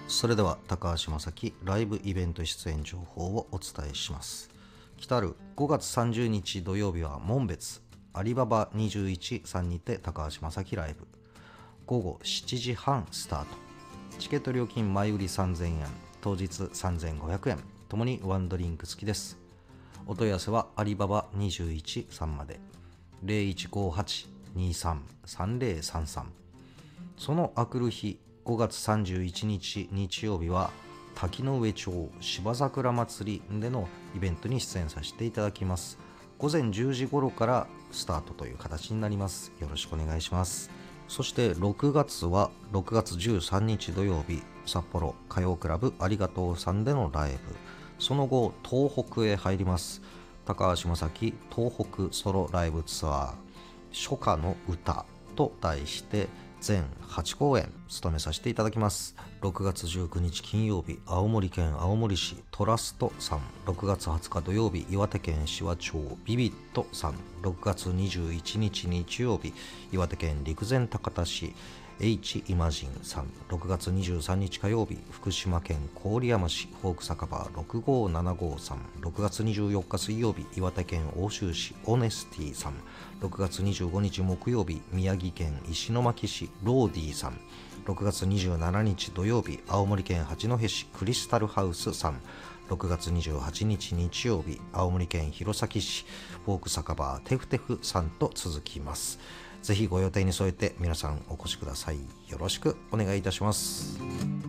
それでは高橋正樹ライブイベント出演情報をお伝えします。来たる5月30日土曜日は門別アリババ21さんにて高橋正樹ライブ、午後7時半スタート。チケット料金前売り3000円、当日3500円、ともにワンドリンク付きです。お問い合わせはアリババ21さんまで。0158-23-3033。そのあくる日5月31日日曜日は滝上町芝桜祭りでのイベントに出演させていただきます。午前10時頃からスタートという形になります。よろしくお願いします。そして6月は6月13日土曜日、札幌歌謡クラブありがとうさんでのライブ。その後東北へ入ります。高橋正樹東北ソロライブツアー初夏の歌と題して全8公演務めさせていただきます。6月19日金曜日、青森県青森市トラストさん。6月20日土曜日、岩手県紫波町ビビットさん。6月21日日曜日、岩手県陸前高田市H イマジンさん。6月23日火曜日、福島県郡山市フォーク酒場6575さん。6月24日水曜日、岩手県奥州市オネスティさん。6月25日木曜日、宮城県石巻市ローディさん。6月27日土曜日、青森県八戸市クリスタルハウスさん。6月28日日曜日、青森県弘前市フォーク酒場テフテフさんと続きます。ぜひご予定に添えて皆さんお越しください。よろしくお願いいたします。